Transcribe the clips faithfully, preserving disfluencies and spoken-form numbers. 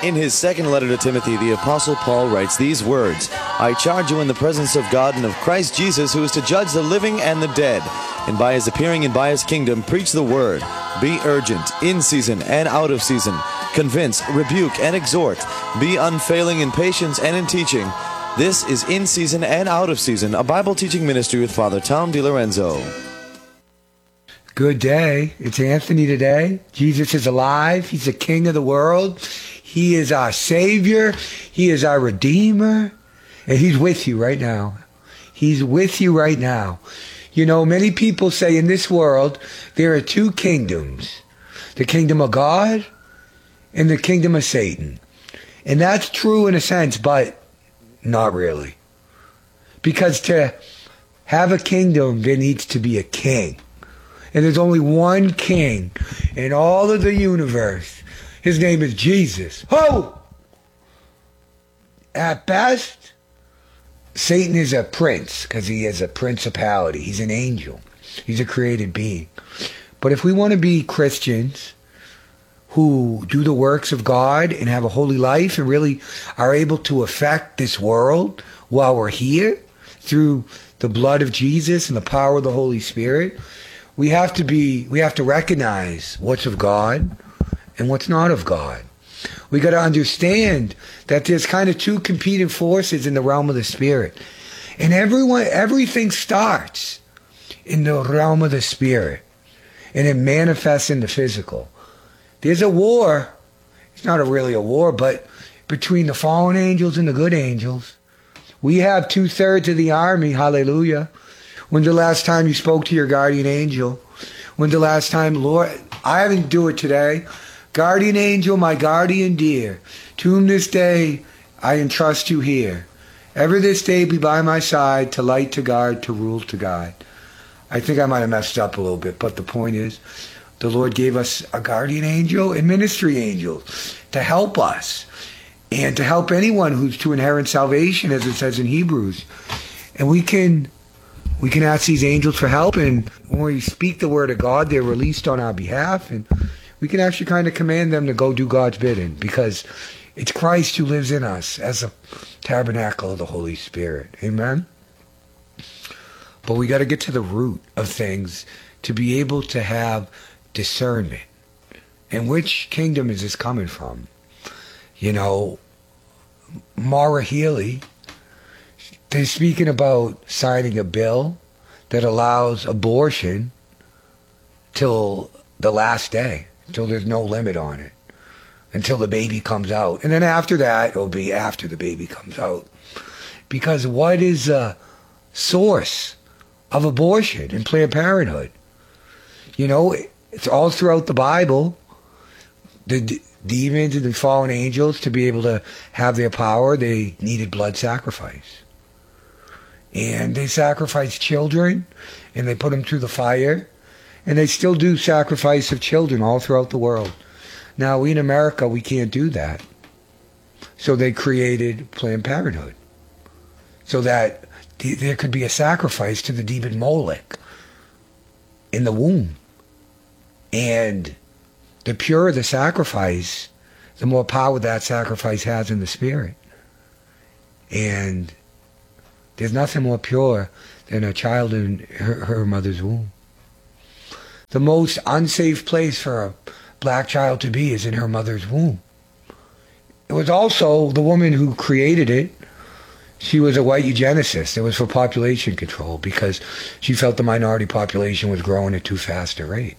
In his second letter to Timothy, the Apostle Paul writes these words, I charge you in the presence of God and of Christ Jesus, who is to judge the living and the dead, and by his appearing and by his kingdom, preach the word. Be urgent, in season and out of season. Convince, rebuke, and exhort. Be unfailing in patience and in teaching. This is In Season and Out of Season, a Bible teaching ministry with Father Tom DiLorenzo. Good day. It's Anthony today. Jesus is alive. He's the King of the world. He is our Savior. He is our Redeemer. And He's with you right now. He's with you right now. You know, many people say in this world, there are two kingdoms. The kingdom of God and the kingdom of Satan. And that's true in a sense, but not really. Because to have a kingdom, there needs to be a king. And there's only one king in all of the universe. His name is Jesus. Ho! At best, Satan is a prince because he is a principality. He's an angel. He's a created being. But if we want to be Christians who do the works of God and have a holy life and really are able to affect this world while we're here through the blood of Jesus and the power of the Holy Spirit, we have to be, we have to recognize what's of God and what's not of God. We got to understand that there's kind of two competing forces in the realm of the spirit. And everyone, everything starts in the realm of the spirit. And it manifests in the physical. There's a war. It's not a really a war, but between the fallen angels and the good angels. We have two-thirds of the army. Hallelujah. When's the last time you spoke to your guardian angel? When's the last time, Lord, I didn't do it today. Guardian angel, my guardian dear, to whom this day I entrust you here. Ever this day be by my side, to light, to guard, to rule, to guide. I think I might have messed up a little bit, but the point is, the Lord gave us a guardian angel and ministry angels to help us and to help anyone who's to inherit salvation, as it says in Hebrews. And we can we can ask these angels for help, and when we speak the word of God, they're released on our behalf, and we can actually kind of command them to go do God's bidding, because it's Christ who lives in us as a tabernacle of the Holy Spirit. Amen? But we got to get to the root of things to be able to have discernment. And which kingdom is this coming from? You know, Maura Healey, they're speaking about signing a bill that allows abortion till the last day, till there's no limit on it, until the baby comes out. And then after that, it'll be after the baby comes out. Because what is the source of abortion in Planned Parenthood? You know, it's all throughout the Bible. The d- demons and the fallen angels, to be able to have their power, they needed blood sacrifice. And they sacrificed children, and they put them through the fire. And they still do sacrifice of children all throughout the world. Now, we in America, we can't do that. So they created Planned Parenthood, so that th- there could be a sacrifice to the demon Molech in the womb. And the purer the sacrifice, the more power that sacrifice has in the spirit. And there's nothing more pure than a child in her, her mother's womb. The most unsafe place for a black child to be is in her mother's womb. It was also the woman who created it. She was a white eugenicist. It was for population control, because she felt the minority population was growing at too fast a rate.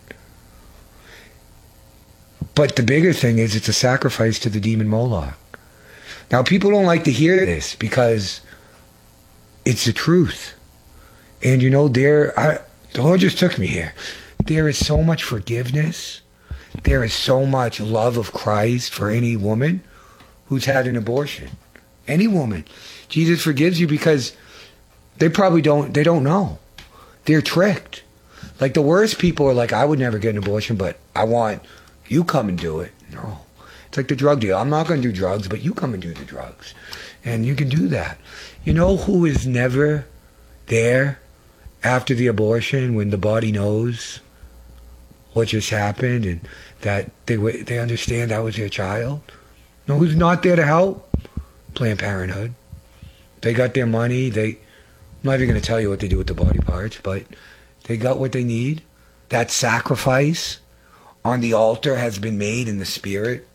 But the bigger thing is, it's a sacrifice to the demon Moloch. Now, people don't like to hear this because it's the truth. And you know, there, I, the Lord just took me here. There is so much forgiveness. There is so much love of Christ for any woman who's had an abortion. Any woman. Jesus forgives you because they probably don't, they don't know. They're tricked. Like, the worst people are like, I would never get an abortion, but I want you come and do it. No. It's like the drug deal. I'm not going to do drugs, but you come and do the drugs. And you can do that. You know who is never there after the abortion when the body knows what just happened and that they they understand that was their child? Know who's not there to help? Planned Parenthood. They got their money. They, I'm not even going to tell you what they do with the body parts, but they got what they need. That sacrifice on the altar has been made in the spirit.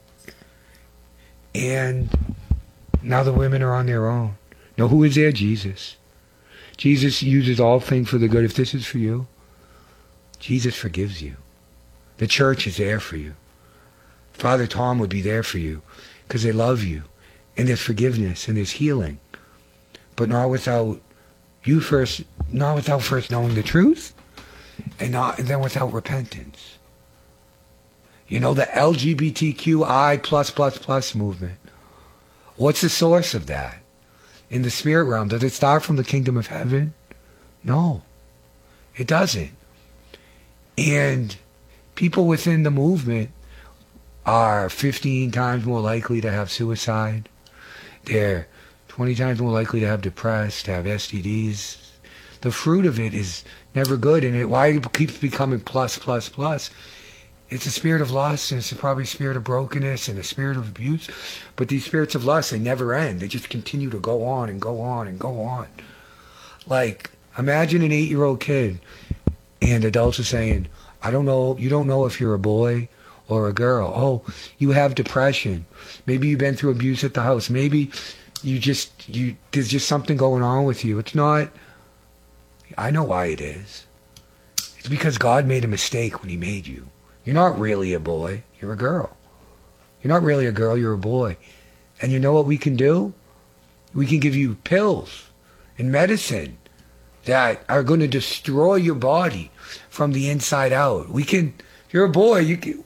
And now the women are on their own. Now who is there? Jesus. Jesus uses all things for the good. If this is for you, Jesus forgives you. The church is there for you. Father Tom would be there for you because they love you. And there's forgiveness and there's healing. But not without you first, not without first knowing the truth, and not and then without repentance. You know, the L G B T Q I plus plus plus movement. What's the source of that? In the spirit realm, does it start from the kingdom of heaven? No, it doesn't. And people within the movement are fifteen times more likely to have suicide. They're twenty times more likely to have depressed, to have S T Ds. The fruit of it is never good. And it, why it keeps becoming plus, plus, plus? It's a spirit of lust, and it's probably a spirit of brokenness and a spirit of abuse. But these spirits of lust, they never end. They just continue to go on and go on and go on. Like, imagine an eight-year-old kid, and adults are saying, I don't know, you don't know if you're a boy or a girl. Oh, you have depression. Maybe you've been through abuse at the house. Maybe you just, you there's just something going on with you. It's not, I know why it is. It's because God made a mistake when he made you. You're not really a boy, you're a girl. You're not really a girl, you're a boy. And you know what we can do? We can give you pills and medicine that are going to destroy your body from the inside out. We can, if you're a boy, you can,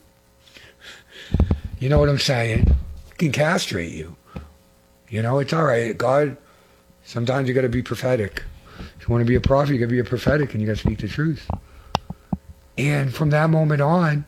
you know what I'm saying? We can castrate you. You know, it's all right. God, sometimes you got to be prophetic. If you want to be a prophet, you got to be a prophetic and you got to speak the truth. And from that moment on,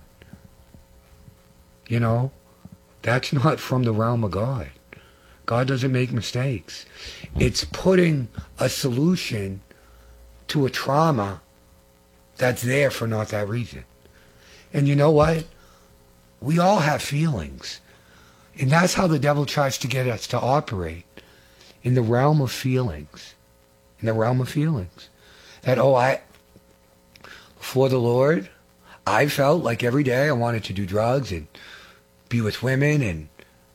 you know, that's not from the realm of God. God doesn't make mistakes. It's putting a solution to a trauma that's there for not that reason. And you know what? We all have feelings. And that's how the devil tries to get us to operate, in the realm of feelings. In the realm of feelings. That, oh, I... For the Lord, I felt like every day I wanted to do drugs and be with women and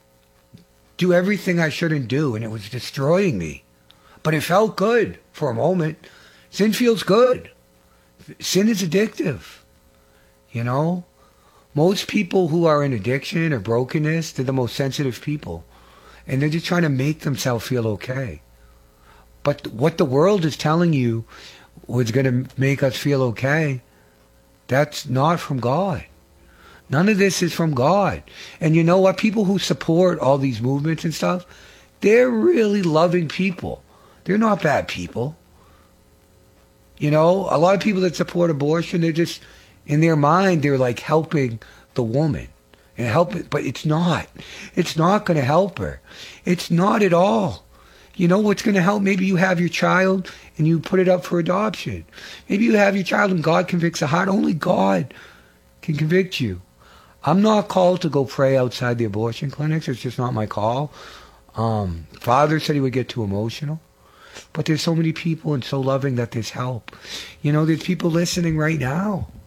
do everything I shouldn't do, and it was destroying me. But it felt good for a moment. Sin feels good. Sin is addictive. You know? Most people who are in addiction or brokenness, they're the most sensitive people. And they're just trying to make themselves feel okay. But what the world is telling you was going to make us feel okay, that's not from God. None of this is from God. And you know what? People who support all these movements and stuff, they're really loving people. They're not bad people. You know, a lot of people that support abortion, they're just, in their mind, they're like helping the woman. And help it, but it's not. It's not going to help her. It's not at all. You know what's going to help? Maybe you have your child and you put it up for adoption. Maybe you have your child and God convicts the heart. Only God can convict you. I'm not called to go pray outside the abortion clinics. It's just not my call. Um, Father said he would get too emotional. But there's so many people and so loving that there's help. You know, there's people listening right now.